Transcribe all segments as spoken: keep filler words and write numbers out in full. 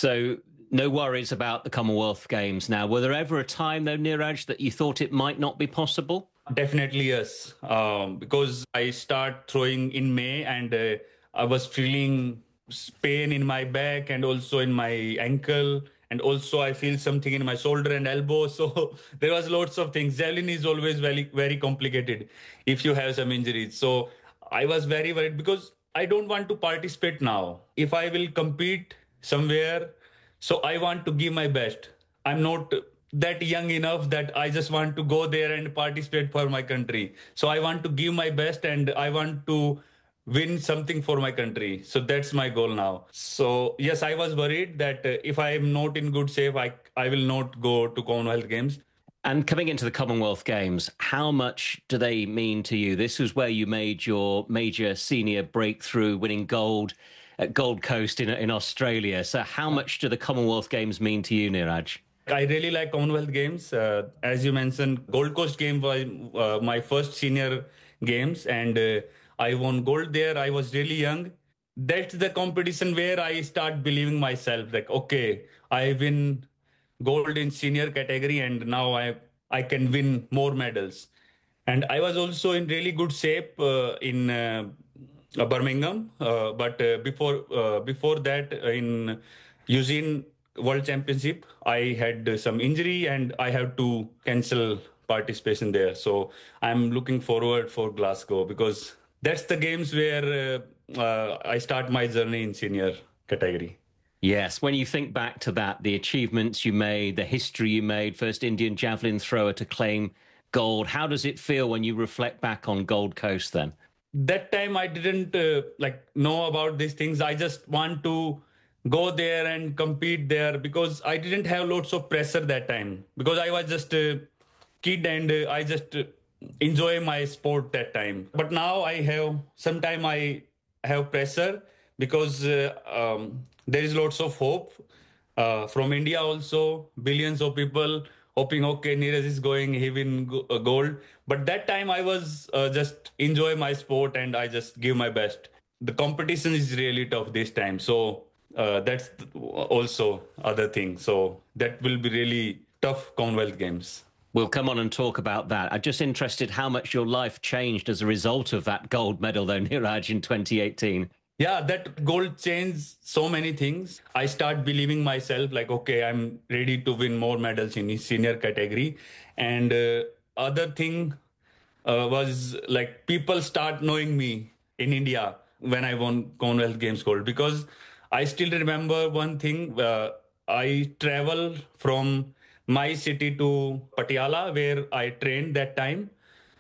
So no worries about the Commonwealth Games now. Were there ever a time, though, Neeraj, that you thought it might not be possible? Definitely, yes. Um, because I start throwing in May and uh, I was feeling s- pain in my back and also in my ankle. And also I feel something in my shoulder and elbow. So there was lots of things. Javelin is always very, very complicated if you have some injuries. So I was very worried because I don't want to participate now. If I will compete somewhere, so I want to give my best. I'm not that young enough that I just want to go there and participate for my country. So I want to give my best and I want to win something for my country. So that's my goal now. So yes, I was worried that uh, if I am not in good shape, I I will not go to Commonwealth Games. And coming into the Commonwealth Games, how much do they mean to you? This was where you made your major senior breakthrough, winning gold at Gold Coast in, in Australia. So how much do the Commonwealth Games mean to you, Neeraj? I really like Commonwealth Games. Uh, as you mentioned, Gold Coast game was uh, my first senior games, and uh, I won gold there. I was really young. That's the competition where I start believing myself. Like, okay, I win gold in senior category, and now I I can win more medals. And I was also in really good shape uh, in uh, uh, Birmingham. Uh, but uh, before uh, before that, uh, in Eugene World Championship, I had uh, some injury and I have to cancel participation there. So I'm looking forward for Glasgow because that's the games where uh, uh, I start my journey in senior category. Yes, when you think back to that, the achievements you made, the history you made, first Indian javelin thrower to claim gold, how does it feel when you reflect back on Gold Coast then? That time I didn't uh, like know about these things. I just want to go there and compete there because I didn't have lots of pressure that time because I was just a kid and uh, I just uh, enjoy my sport that time. But now I have sometime I have pressure because uh, um, there is lots of hope uh, from India also, billions of people hoping, okay, Neeraj is going, he win go- uh, gold. But that time I was uh, just enjoy my sport and I just give my best. The competition is really tough this time. So uh, that's th- also other thing. So that will be really tough Commonwealth Games. We'll come on and talk about that. I'm just interested how much your life changed as a result of that gold medal, though, Neeraj, in twenty eighteen. Yeah, that goal changed so many things. I start believing myself like, okay, I'm ready to win more medals in the senior category. And uh, other thing uh, was like people start knowing me in India when I won Commonwealth Games gold because I still remember one thing. Uh, I travel from my city to Patiala where I trained that time.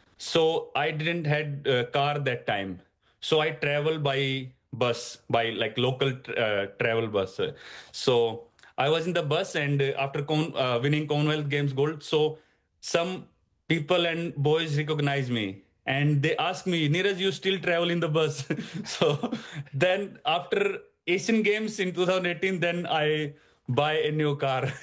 So I didn't had a car that time. So I travel by bus, by like local uh, travel bus. So I was in the bus and uh, after con- uh, winning Commonwealth Games gold, so some people and boys recognize me and they ask me, Neeraj, you still travel in the bus? So then after Asian Games in twenty eighteen, then I buy a new car.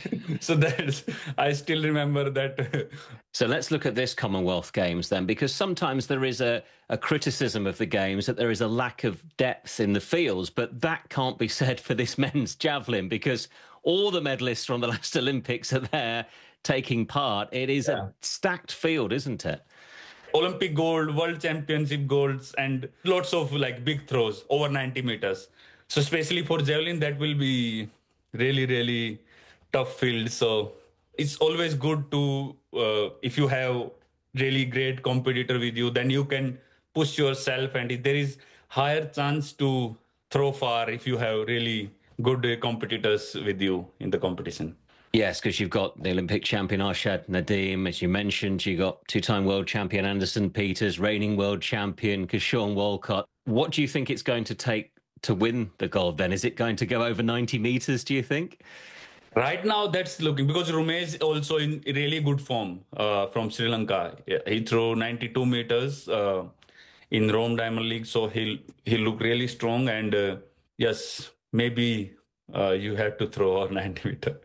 So that's, I still remember that. So let's look at this Commonwealth Games then, because sometimes there is a, a criticism of the Games that there is a lack of depth in the fields, but that can't be said for this men's javelin because all the medalists from the last Olympics are there taking part. It is Yeah. a stacked field, isn't it? Olympic gold, world championship golds, and lots of like big throws over ninety meters. So especially for javelin, that will be really, really tough field. So it's always good to uh, if you have really great competitor with you, then you can push yourself, and there is higher chance to throw far if you have really good uh, competitors with you in the competition. Yes, because you've got the Olympic champion Arshad Nadeem, as you mentioned. You got two-time world champion Anderson Peters, reigning world champion Kishore Walcott. What do you think it's going to take to win the gold? Then is it going to go over ninety meters? Do you think? Right now, that's looking because Rumesh also in really good form uh, from Sri Lanka. Yeah, he threw ninety-two meters uh, in Rome Diamond League, so he'll he look really strong. And uh, yes, maybe uh, you have to throw a ninety meter.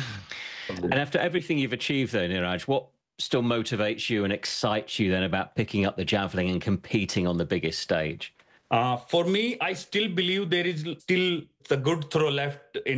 And after everything you've achieved, though, Neeraj, what still motivates you and excites you then about picking up the javelin and competing on the biggest stage? Uh, for me, I still believe there is still the good throw left in